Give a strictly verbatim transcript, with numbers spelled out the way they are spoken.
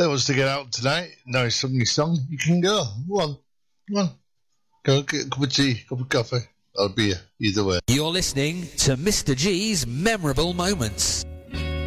wants to get out tonight, know some new song, you can go. Go on. Go on. Go get a cup of tea, cup of coffee, or beer, either way. You're listening to Mister G's Memorable Moments.